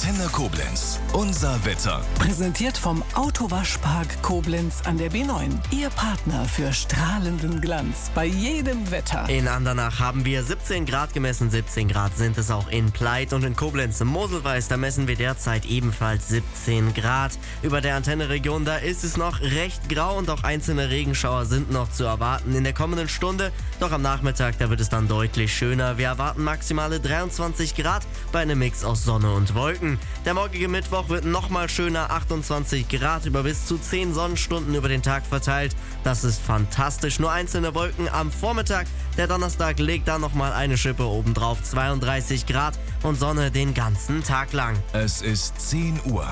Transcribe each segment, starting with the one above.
Antenne Koblenz. Unser Wetter. Präsentiert vom Autowaschpark Koblenz an der B9. Ihr Partner für strahlenden Glanz bei jedem Wetter. In Andernach haben wir 17 Grad gemessen. 17 Grad sind es auch in Pleit. Und in Koblenz im Moselweiß, da messen wir derzeit ebenfalls 17 Grad. Über der Antenneregion, da ist es noch recht grau und auch einzelne Regenschauer sind noch zu erwarten in der kommenden Stunde. Doch am Nachmittag, da wird es dann deutlich schöner. Wir erwarten maximale 23 Grad bei einem Mix aus Sonne und Wolken. Der morgige Mittwoch wird nochmal schöner, 28 Grad über bis zu 10 Sonnenstunden über den Tag verteilt. Das ist fantastisch. Nur einzelne Wolken am Vormittag. Der Donnerstag legt da nochmal eine Schippe obendrauf. 32 Grad und Sonne den ganzen Tag lang. Es ist 10 Uhr.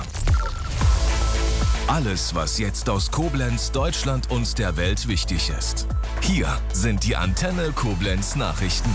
Alles, was jetzt aus Koblenz, Deutschland und der Welt wichtig ist. Hier sind die Antenne Koblenz Nachrichten.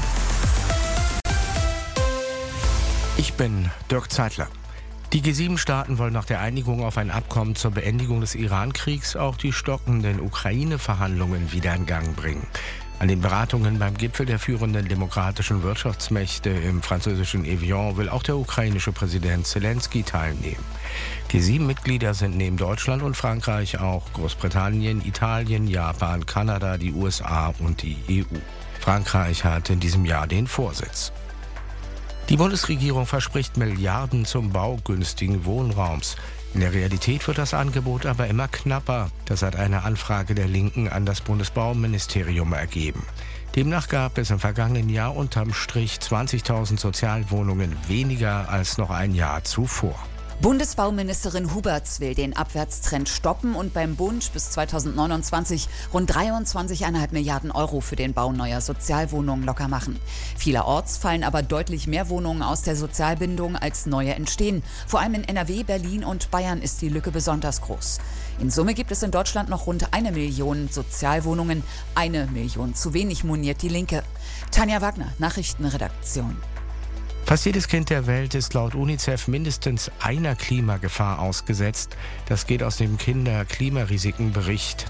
Ich bin Dirk Zeitler. Die G7-Staaten wollen nach der Einigung auf ein Abkommen zur Beendigung des Iran-Kriegs auch die stockenden Ukraine-Verhandlungen wieder in Gang bringen. An den Beratungen beim Gipfel der führenden demokratischen Wirtschaftsmächte im französischen Evian will auch der ukrainische Präsident Zelensky teilnehmen. G7-Mitglieder sind neben Deutschland und Frankreich auch Großbritannien, Italien, Japan, Kanada, die USA und die EU. Frankreich hat in diesem Jahr den Vorsitz. Die Bundesregierung verspricht Milliarden zum Bau günstigen Wohnraums. In der Realität wird das Angebot aber immer knapper. Das hat eine Anfrage der Linken an das Bundesbauministerium ergeben. Demnach gab es im vergangenen Jahr unterm Strich 20.000 Sozialwohnungen weniger als noch ein Jahr zuvor. Bundesbauministerin Huberts will den Abwärtstrend stoppen und beim Bund bis 2029 rund 23,5 Milliarden Euro für den Bau neuer Sozialwohnungen locker machen. Vielerorts fallen aber deutlich mehr Wohnungen aus der Sozialbindung, als neue entstehen. Vor allem in NRW, Berlin und Bayern ist die Lücke besonders groß. In Summe gibt es in Deutschland noch rund 1 Million Sozialwohnungen. 1 Million zu wenig, moniert die Linke. Tanja Wagner, Nachrichtenredaktion. Fast jedes Kind der Welt ist laut UNICEF mindestens einer Klimagefahr ausgesetzt. Das geht aus dem Kinder-Klimarisikenbericht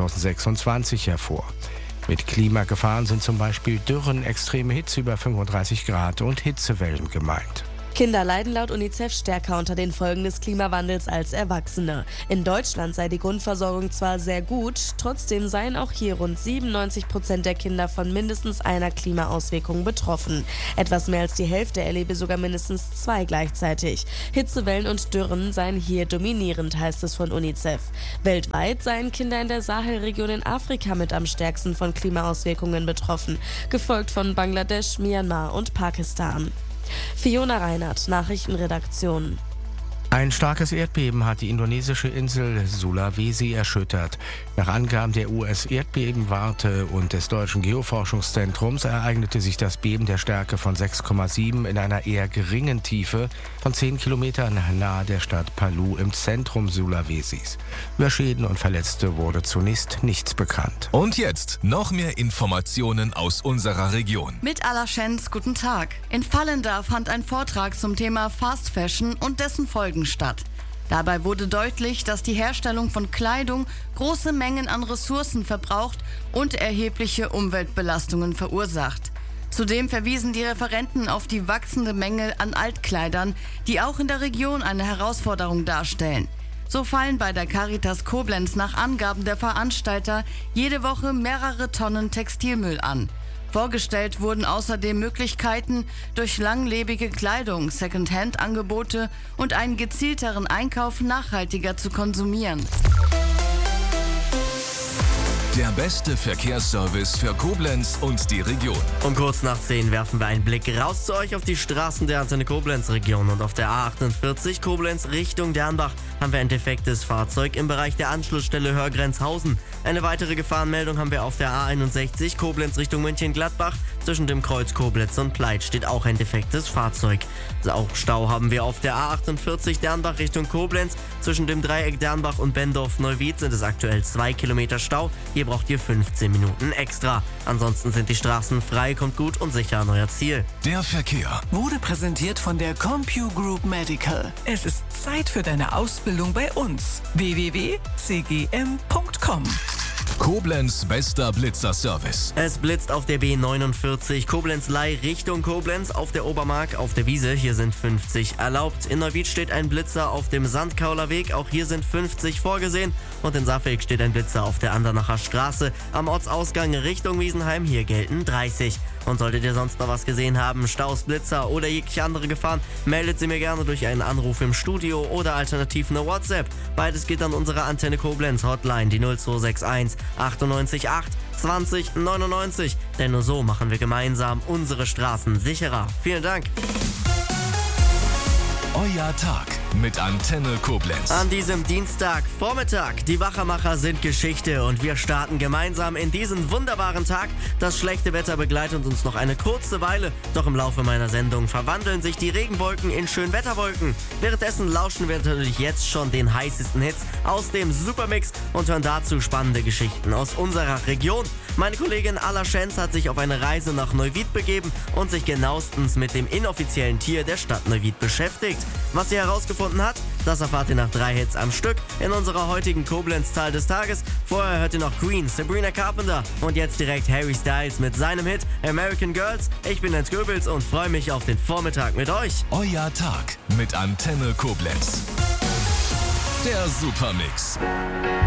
2026 hervor. Mit Klimagefahren sind zum Beispiel Dürren, extreme Hitze über 35 Grad und Hitzewellen gemeint. Kinder leiden laut UNICEF stärker unter den Folgen des Klimawandels als Erwachsene. In Deutschland sei die Grundversorgung zwar sehr gut, trotzdem seien auch hier rund 97% der Kinder von mindestens einer Klimaauswirkung betroffen. Etwas mehr als die Hälfte erlebe sogar mindestens 2 gleichzeitig. Hitzewellen und Dürren seien hier dominierend, heißt es von UNICEF. Weltweit seien Kinder in der Sahelregion in Afrika mit am stärksten von Klimaauswirkungen betroffen, gefolgt von Bangladesch, Myanmar und Pakistan. Fiona Reinhardt, Nachrichtenredaktion. Ein starkes Erdbeben hat die indonesische Insel Sulawesi erschüttert. Nach Angaben der US-Erdbebenwarte und des Deutschen Geoforschungszentrums ereignete sich das Beben der Stärke von 6,7 in einer eher geringen Tiefe von 10 Kilometern nahe der Stadt Palu im Zentrum Sulawesis. Über Schäden und Verletzte wurde zunächst nichts bekannt. Und jetzt noch mehr Informationen aus unserer Region. Mit Allerschenz, guten Tag. In Vallendar fand ein Vortrag zum Thema Fast Fashion und dessen Folgen statt. Dabei wurde deutlich, dass die Herstellung von Kleidung große Mengen an Ressourcen verbraucht und erhebliche Umweltbelastungen verursacht. Zudem verwiesen die Referenten auf die wachsende Menge an Altkleidern, die auch in der Region eine Herausforderung darstellen. So fallen bei der Caritas Koblenz nach Angaben der Veranstalter jede Woche mehrere Tonnen Textilmüll an. Vorgestellt wurden außerdem Möglichkeiten, durch langlebige Kleidung, Secondhand-Angebote und einen gezielteren Einkauf nachhaltiger zu konsumieren. Der beste Verkehrsservice für Koblenz und die Region. Um kurz nach 10 werfen wir einen Blick raus zu euch auf die Straßen der Antenne Koblenz-Region. Und auf der A48 Koblenz Richtung Dernbach haben wir ein defektes Fahrzeug im Bereich der Anschlussstelle Hörgrenzhausen. Eine weitere Gefahrenmeldung haben wir auf der A61 Koblenz Richtung Mönchengladbach. Zwischen dem Kreuz Koblenz und Pleit steht auch ein defektes Fahrzeug. Auch Stau haben wir auf der A48 Dernbach Richtung Koblenz. Zwischen dem Dreieck Dernbach und Bendorf-Neuwied sind es aktuell 2 Kilometer Stau. Hier braucht ihr 15 Minuten extra. Ansonsten sind die Straßen frei, kommt gut und sicher an euer Ziel. Der Verkehr Wurde präsentiert von der CompuGroup Medical. Es ist Zeit für deine Ausbildung bei uns. www.cgm.com Koblenz bester Blitzerservice. Es blitzt auf der B49 Koblenz-Ley Richtung Koblenz auf der Obermark auf der Wiese. Hier sind 50 erlaubt. In Neuwied steht ein Blitzer auf dem Sandkauler Weg. Auch hier sind 50 vorgesehen. Und in Saffelk steht ein Blitzer auf der Andernacher Straße. Am Ortsausgang Richtung Wiesenheim. Hier gelten 30. Und solltet ihr sonst noch was gesehen haben, Staus, Blitzer oder jegliche andere Gefahren, meldet sie mir gerne durch einen Anruf im Studio oder alternativ eine WhatsApp. Beides geht an unsere Antenne Koblenz Hotline, die 0261 98 8 20 99. Denn nur so machen wir gemeinsam unsere Straßen sicherer. Vielen Dank. Euer Tag mit Antenne Koblenz. An diesem Dienstagvormittag, die Wachermacher sind Geschichte und wir starten gemeinsam in diesen wunderbaren Tag. Das schlechte Wetter begleitet uns noch eine kurze Weile, doch im Laufe meiner Sendung verwandeln sich die Regenwolken in Schönwetterwolken. Währenddessen lauschen wir natürlich jetzt schon den heißesten Hits aus dem Supermix und hören dazu spannende Geschichten aus unserer Region. Meine Kollegin Alla Schenz hat sich auf eine Reise nach Neuwied begeben und sich genauestens mit dem inoffiziellen Tier der Stadt Neuwied beschäftigt. Was sie herausgefunden hat, das erfahrt ihr nach 3 Hits am Stück in unserer heutigen Koblenz-Zahl des Tages. Vorher hört ihr noch Queen, Sabrina Carpenter und jetzt direkt Harry Styles mit seinem Hit American Girls. Ich bin Jens Goebbels und freue mich auf den Vormittag mit euch. Euer Tag mit Antenne Koblenz. Der Supermix.